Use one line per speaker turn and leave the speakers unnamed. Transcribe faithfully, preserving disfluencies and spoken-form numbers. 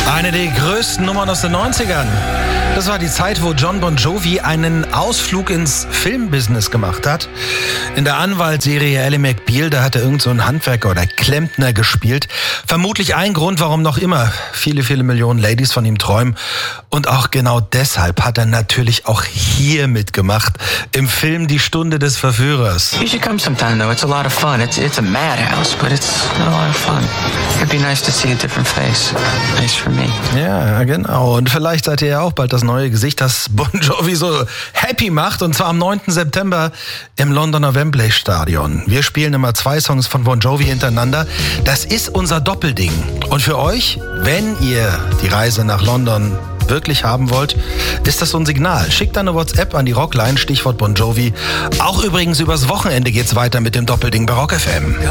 Eine der größten Nummern aus den neunzigern. Das war die Zeit, wo Jon Bon Jovi einen Ausflug ins Filmbusiness gemacht hat. In der Anwaltsserie Ally McBeal, da hat er irgend so einen Handwerker oder Klempner gespielt. Vermutlich ein Grund, warum noch immer viele, viele Millionen Ladies von ihm träumen. Und auch genau deshalb hat er natürlich auch hier mitgemacht, im Film Die Stunde des Verführers.
You should come sometime, though. It's a lot of fun. It's it's a madhouse, but it's a lot of fun. It'd be nice to see a different face. Nice for me.
Ja, genau. Und vielleicht seid ihr ja auch bald das neue Gesicht, das Bon Jovi so happy macht. Und zwar am neunten September im Londoner Wembley Stadion. Wir spielen immer zwei Songs von Bon Jovi hintereinander. Das ist unser Doppelding. Und für euch, wenn ihr die Reise nach London wirklich haben wollt, ist das so ein Signal. Schickt eine WhatsApp an die Rockline, Stichwort Bon Jovi. Auch übrigens übers Wochenende geht's weiter mit dem Doppelding bei Rock F M.